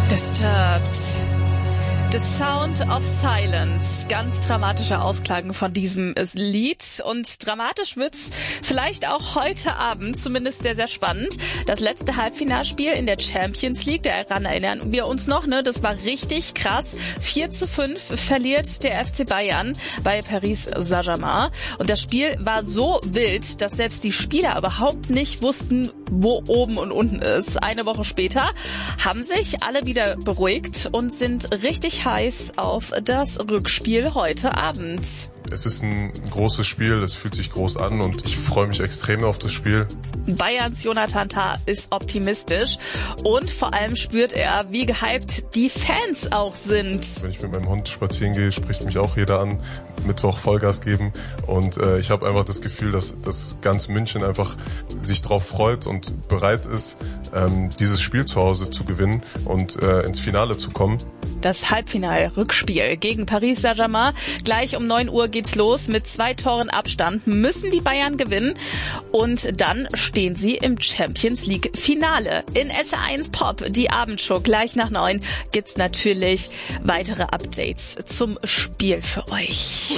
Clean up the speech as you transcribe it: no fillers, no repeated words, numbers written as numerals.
Disturbed. The Sound of Silence. Ganz dramatischer Ausklang von diesem Lied. Und dramatisch wird's vielleicht auch heute Abend, zumindest sehr, sehr spannend. Das letzte Halbfinalspiel in der Champions League, daran erinnern wir uns noch, ne? Das war richtig krass. 4:5 verliert der FC Bayern bei Paris Saint-Germain. Und das Spiel war so wild, dass selbst die Spieler überhaupt nicht wussten, wo oben und unten ist. Eine Woche später haben sich alle wieder beruhigt und sind richtig heiß auf das Rückspiel heute Abend. Es ist ein großes Spiel, es fühlt sich groß an und ich freue mich extrem auf das Spiel. Bayerns Jonathan Tah ist optimistisch und vor allem spürt er, wie gehypt die Fans auch sind. Wenn ich mit meinem Hund spazieren gehe, spricht mich auch jeder an. Mittwoch Vollgas geben und ich habe einfach das Gefühl, dass ganz München einfach sich drauf freut und bereit ist, dieses Spiel zu Hause zu gewinnen und ins Finale zu kommen. Das Halbfinal-Rückspiel gegen Paris Saint-Germain. Gleich um 9 Uhr geht's los. Mit 2 Toren Abstand müssen die Bayern gewinnen. Und dann stehen sie im Champions League-Finale. In SR1 Pop, die Abendshow, gleich nach 9, gibt's natürlich weitere Updates zum Spiel für euch.